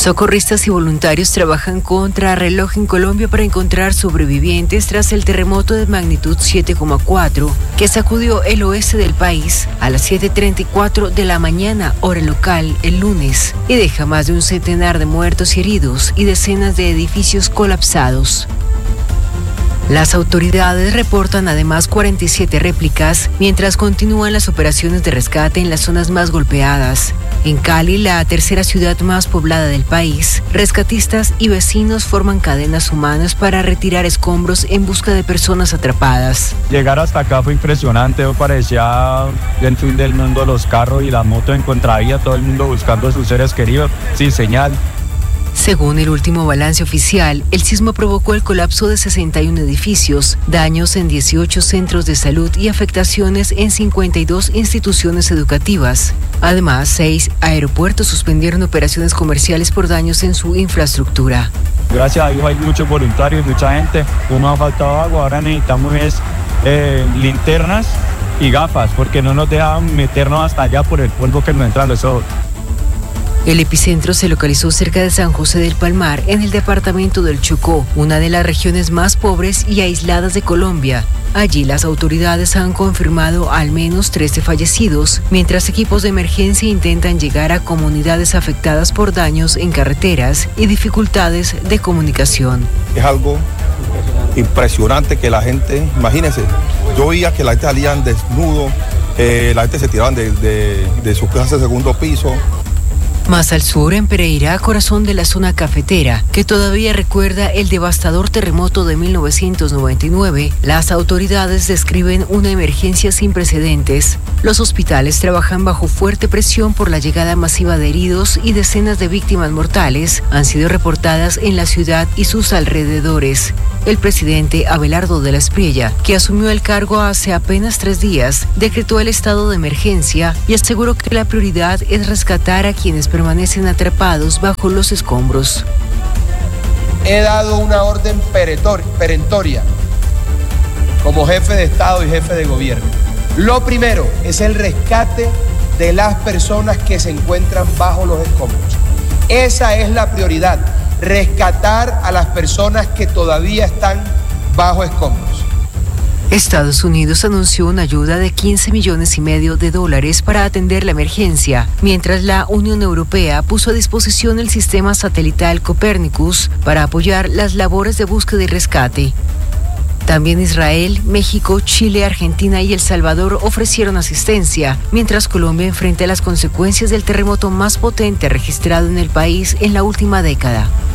Socorristas y voluntarios trabajan contra reloj en Colombia para encontrar sobrevivientes tras el terremoto de magnitud 7,4 que sacudió el oeste del país a las 7:34 de la mañana, hora local, el lunes, y deja más de un centenar de muertos y heridos y decenas de edificios colapsados. Las autoridades reportan además 47 réplicas mientras continúan las operaciones de rescate en las zonas más golpeadas. En Cali, la tercera ciudad más poblada del país, rescatistas y vecinos forman cadenas humanas para retirar escombros en busca de personas atrapadas. Llegar hasta acá fue impresionante, parecía el fin del mundo, los carros y la moto en contravía, todo el mundo buscando a sus seres queridos, sin señal. Según el último balance oficial, el sismo provocó el colapso de 61 edificios, daños en 18 centros de salud y afectaciones en 52 instituciones educativas. Además, 6 aeropuertos suspendieron operaciones comerciales por daños en su infraestructura. Gracias a Dios hay muchos voluntarios, mucha gente. No nos ha faltado agua, ahora necesitamos linternas y gafas, porque no nos dejan meternos hasta allá por el polvo que nos entra a los ojos. El epicentro se localizó cerca de San José del Palmar, en el departamento del Chocó, una de las regiones más pobres y aisladas de Colombia. Allí las autoridades han confirmado al menos 13 fallecidos, mientras equipos de emergencia intentan llegar a comunidades afectadas por daños en carreteras y dificultades de comunicación. Es algo impresionante que la gente, imagínense, yo veía que la gente salían desnudo, la gente se tiraban de sus casas de segundo piso. Más al sur, en Pereira, corazón de la zona cafetera, que todavía recuerda el devastador terremoto de 1999, las autoridades describen una emergencia sin precedentes. Los hospitales trabajan bajo fuerte presión por la llegada masiva de heridos y decenas de víctimas mortales han sido reportadas en la ciudad y sus alrededores. El presidente Abelardo de la Espriella, que asumió el cargo hace apenas 3 días, decretó el estado de emergencia y aseguró que la prioridad es rescatar a quienes permanecen atrapados bajo los escombros. He dado una orden perentoria como jefe de Estado y jefe de gobierno. Lo primero es el rescate de las personas que se encuentran bajo los escombros. Esa es la prioridad, rescatar a las personas que todavía están bajo escombros. Estados Unidos anunció una ayuda de $15,5 millones para atender la emergencia, mientras la Unión Europea puso a disposición el sistema satelital Copernicus para apoyar las labores de búsqueda y rescate. También Israel, México, Chile, Argentina y El Salvador ofrecieron asistencia, mientras Colombia enfrenta las consecuencias del terremoto más potente registrado en el país en la última década.